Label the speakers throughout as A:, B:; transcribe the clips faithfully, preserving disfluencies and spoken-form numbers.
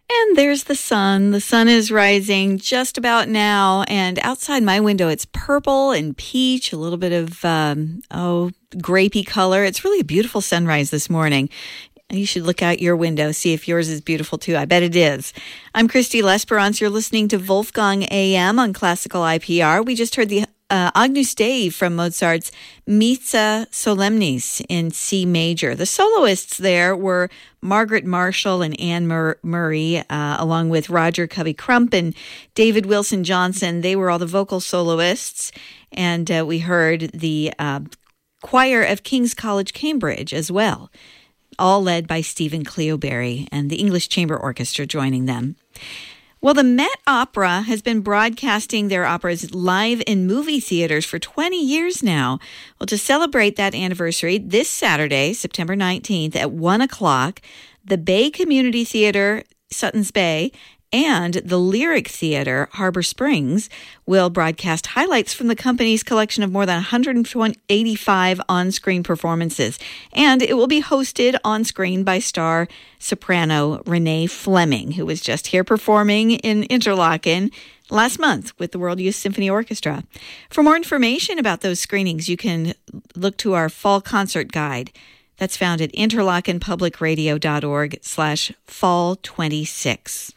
A: And there's the sun. The sun is rising just about now. And outside my window, it's purple and peach, a little bit of, um, oh, grapey color. It's really a beautiful sunrise this morning. You should look out your window, see if yours is beautiful too. I bet it is. I'm Christy Lesperance. You're listening to Wolfgang A M on Classical I P R. We just heard the uh, Agnus Dei from Mozart's Missa Solemnis in C major. The soloists there were Margaret Marshall and Anne Mur- Murray, uh, along with Roger Covey Crump and David Wilson Johnson. They were all the vocal soloists. And uh, we heard the uh, choir of King's College, Cambridge as well, all led by Stephen Cleoberry and the English Chamber Orchestra joining them. Well, the Met Opera has been broadcasting their operas live in movie theaters for twenty years now. Well, to celebrate that anniversary, this Saturday, September nineteenth at one o'clock, the Bay Community Theater, Suttons Bay, and the Lyric Theater, Harbor Springs, will broadcast highlights from the company's collection of more than one hundred eighty-five on-screen performances. And it will be hosted on-screen by star soprano Renee Fleming, who was just here performing in Interlaken last month with the World Youth Symphony Orchestra. For more information about those screenings, you can look to our fall concert guide. That's found at interlakenpublicradio.org slash fall 26.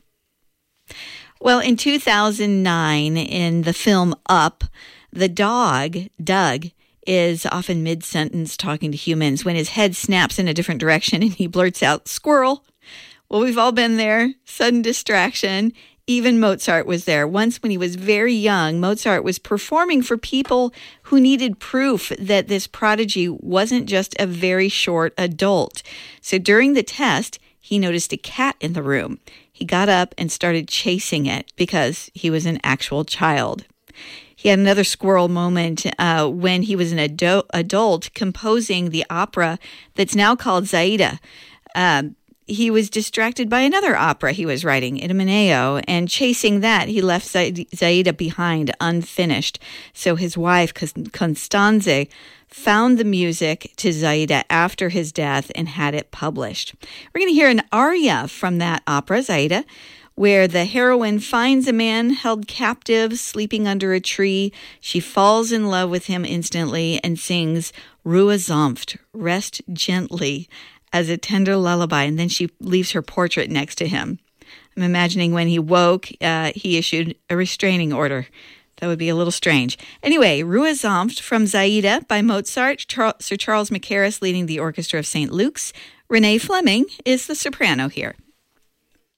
A: Well, in two thousand nine, in the film Up, the dog, Doug, is often mid-sentence talking to humans when his head snaps in a different direction and he blurts out, "Squirrel." Well, we've all been there. Sudden distraction. Even Mozart was there. Once when he was very young, Mozart was performing for people who needed proof that this prodigy wasn't just a very short adult. So during the test, he noticed a cat in the room. He got up and started chasing it because he was an actual child. He had another squirrel moment uh, when he was an ado- adult composing the opera that's now called Zaida. Um, he was distracted by another opera he was writing, Idomeneo, and chasing that, he left Zaida behind unfinished. So his wife, Constanze, found the music to Zaida after his death and had it published. We're going to hear an aria from that opera, Zaida, where the heroine finds a man held captive, sleeping under a tree. She falls in love with him instantly and sings Ruhe sanft, rest gently, as a tender lullaby, and then she leaves her portrait next to him. I'm imagining when he woke, uh, he issued a restraining order. That would be a little strange. Anyway, Ruhe sanft from Zaida by Mozart, Char- Sir Charles Mackerras leading the orchestra of Saint Luke's. Renee Fleming is the soprano here.